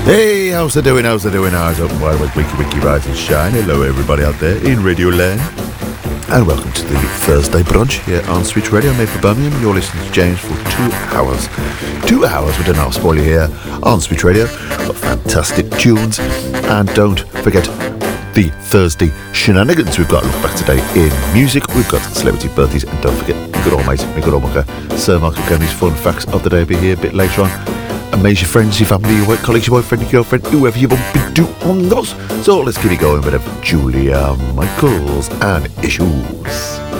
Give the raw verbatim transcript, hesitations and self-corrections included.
Hey, how's it doing? How's it doing? How's it? Wide awake, wiki, wiki, rise and shine. Hello, everybody out there in Radio Land. And welcome to the Thursday brunch here on Switch Radio, made for Birmingham. You're listening to James for two hours. Two hours, we don't know, I'll spoil you here on Switch Radio. Got fantastic tunes. And don't forget the Thursday shenanigans. We've got a look back today in music. We've got celebrity birthdays. And don't forget, my good old mate, my good old mucker, Sir Michael Kennedy's fun facts of the day will be here a bit later on. Amaze your friends, your family, your work colleagues, your boyfriend, your girlfriend, whoever you bump into on those. So let's keep it going with Julia Michaels and Issues.